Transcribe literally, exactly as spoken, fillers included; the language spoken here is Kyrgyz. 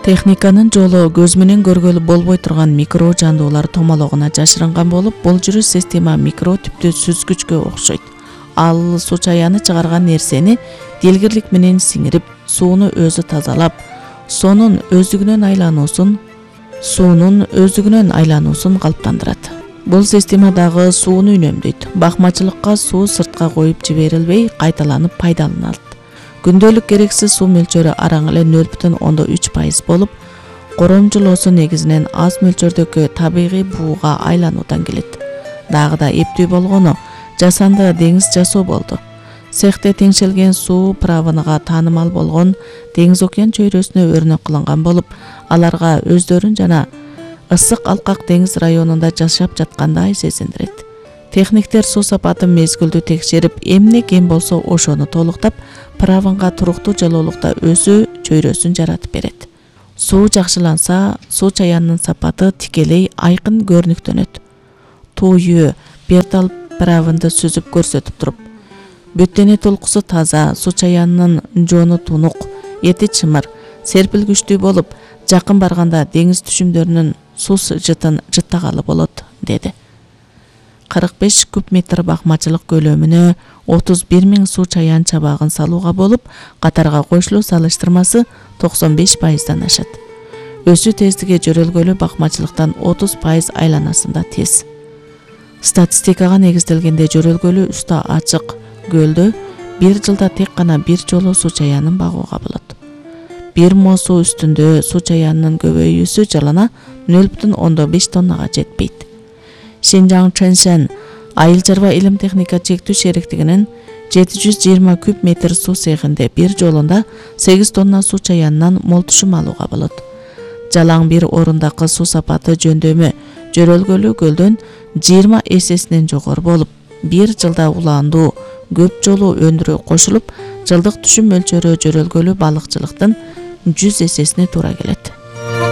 Техниканын жолу көз менен көргөлү болбой турган микро жандуулар томологуна жашырынган болуп, бул жүрүш система микро түптүү сүзгүчкө окшойт. Ал суу чаяны чыгарган нерсени делгирлик менен сиңирип, сууну өзү тазалап, сонун өздүгүнөн айлануусун, суунун өздүгүнөн айлануусун калыптандырат. Бул система дагы сууну үнөмдөйт. Бакмачылыкка суу сыртка коюп жиберилбей, кайталанып пайдаланылат. Күндөлүк керексиз суу мөлчөрү араң эле нөл бүтүн ондон үч пайыз болуп, коромжулоосу негизинен аз мөлчөрдөгү табигый бууга айлануудан келет. Дагы да эптүү болгону жасанды деңиз жасоо болду. Цехте теңшелген суу правыныга таанымал болгон Деңиз океан чөйрөсүнө өрнөк кылынган болуп, аларга өздөрүн жана ысык алкак деңиз районунда жашап жаткандай сезиндирет. Техниктер суу сапатын мезгилдүү текшерип, эмне кем болсо ошону толуктап, правынга туруктуу жылуулукта өзү чөйрөсүн жаратып берет. Суу жакшыланса, суу чаянынын сапаты тикелей айкын көрүнүктөнөт. Туу Бертал правынды сүзүп көрсөтүп туруп, бүттене толкусу таза, суу чаянынын жону тунук, эти чымыр, серпилгүчтүү болуп, жакын барганда деңиз түшүмдөрүнүн суу жытын жыттагалы болот, деди. кырк беш куб метр бакмачылык көлөмүнө отуз бир миң суу чаян чабагын салууга болуп, катарга кошулуу салыштырмасы токсон беш пайыздан ашат. Өсүү тездиги жөрөлгөлүү бакмачылыктан отуз пайыз айланасында тез. Статистикага негизделгенде жөрөлгөлүү уста ачык көлдө бир жылда тек гана бир жолу суу чаянын багууга болот. Бир мо суу үстүндө суу чаянынын көбөйүүсү жылына нөл бүтүн ондон беш тоннага жетпейт. Шинжаң Чэншэн айыл чарба илим техника чектүү шериктигинин жети жүз жыйырма куб метр суу цехинде бир жолунда сегиз тонна суу чаянынан мол түшүм алууга болот. Жалаң бир орундагы суу сапаты жөндөмү жөрөлгөлүү көлдөн жыйырма эсесинен жогору болуп, бир жылда улаандуу көп жолу өндүрүү кошулуп, жылдык түшүм мөлчөрү жөрөлгөлүү балыкчылыктын жүз эсесине туура келет.